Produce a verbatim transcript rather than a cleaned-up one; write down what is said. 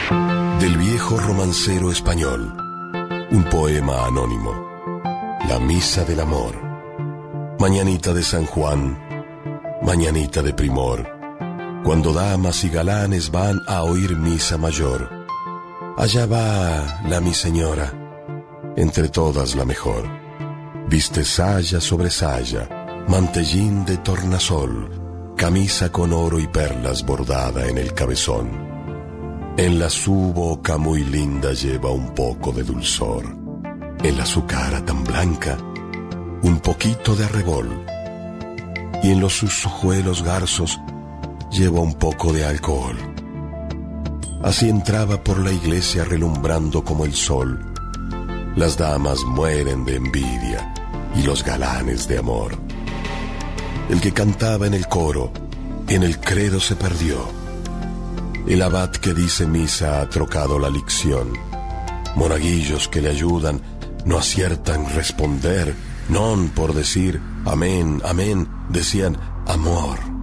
Del viejo romancero español, un poema anónimo. La misa del amor. Mañanita de San Juan, mañanita de primor, cuando damas y galanes van a oír misa mayor. Allá va la mi señora, entre todas la mejor. Viste saya sobre saya, mantellín de tornasol, camisa con oro y perlas bordada en el cabezón. En la su boca muy linda lleva un poco de dulzor, en la su cara tan blanca un poquito de arrebol, y en los sus ojuelos garzos lleva un poco de alcohol. Así entraba por la iglesia relumbrando como el sol. Las damas mueren de envidia y los galanes de amor. El que cantaba en el coro, en el credo se perdió. El abad que dice misa ha trocado la licción. Monaguillos que le ayudan no aciertan responder, non por decir amén, amén, decían amor.